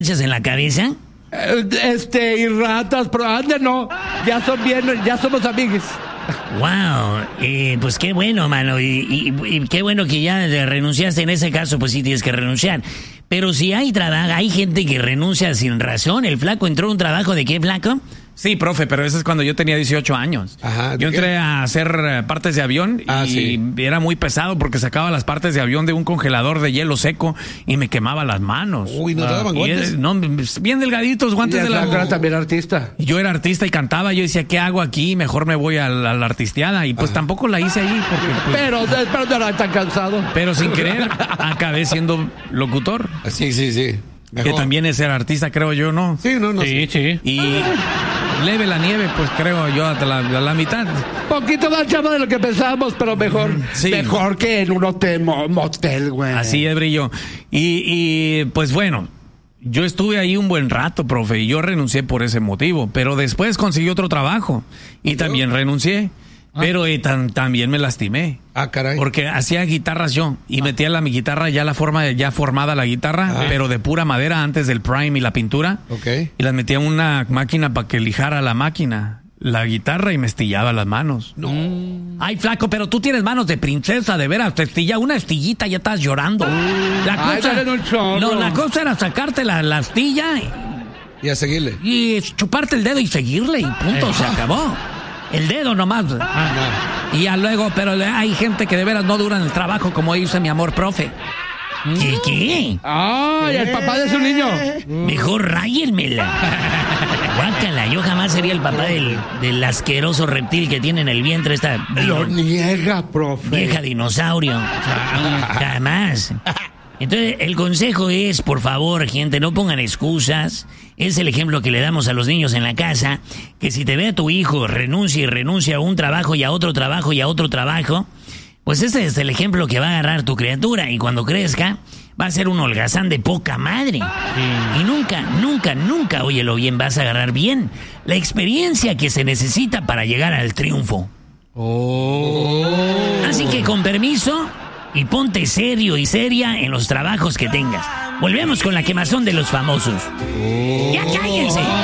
en la cabeza? Y ratas, pero antes no. Ya somos amigos. Wow, pues qué bueno, mano. Y qué bueno que ya renunciaste. En ese caso, pues sí tienes que renunciar. Pero si hay trabajo, hay gente que renuncia sin razón. ¿El flaco entró a un trabajo de qué, flaco? Sí, profe, pero eso es cuando yo tenía 18 años. Ajá, yo entré a hacer partes de avión y era muy pesado porque sacaba las partes de avión de un congelador de hielo seco y me quemaba las manos. Uy, ¿no te daban guantes? No, bien delgaditos, guantes de la... Era también artista. Yo era artista y cantaba, yo decía, ¿qué hago aquí? Mejor me voy a la artisteada y pues tampoco la hice ahí porque... Pues, pero no era tan cansado. Pero sin querer acabé siendo locutor. Sí. Mejor. Que también es ser artista, creo yo, ¿no? Sí, no. Sí. Y leve la nieve, pues creo yo, hasta la mitad. Poquito más chavo de lo que pensábamos, pero mejor. Sí. Mejor que en un motel, güey. Así es, Brillo. Y pues bueno, yo estuve ahí un buen rato, profe, y yo renuncié por ese motivo. Pero después conseguí otro trabajo y también renuncié. Pero también me lastimé. Ah, caray. Porque hacía guitarras yo y metía mi guitarra ya formada la guitarra, pero de pura madera antes del prime y la pintura. Okay. Y las metía en una máquina para que lijara la máquina, la guitarra, y me estillaba las manos. No. Ay, flaco, pero tú tienes manos de princesa, de veras. Te estilla una astillita, ya estás llorando. La cosa era sacarte la astilla Y a seguirle. y chuparte el dedo y seguirle y punto, se acabó. El dedo nomás. No. Y ya luego, pero hay gente que de veras no dura en el trabajo, como dice mi amor, profe. ¿Qué? ¡Ay, el papá de su niño! Mejor ráyenmela. Guácala, yo jamás sería el papá del asqueroso reptil que tiene en el vientre esta Lo niega, profe. vieja dinosaurio. Jamás. Entonces, el consejo es, por favor, gente, no pongan excusas. Es el ejemplo que le damos a los niños en la casa, que si te ve a tu hijo renuncia a un trabajo y a otro trabajo y a otro trabajo, pues ese es el ejemplo que va a agarrar tu criatura, y cuando crezca va a ser un holgazán de poca madre. Y nunca, óyelo bien, vas a agarrar bien la experiencia que se necesita para llegar al triunfo. Así que con permiso, y ponte serio y seria en los trabajos que tengas. Volvemos con la quemazón de los famosos. ¡Ya cállense!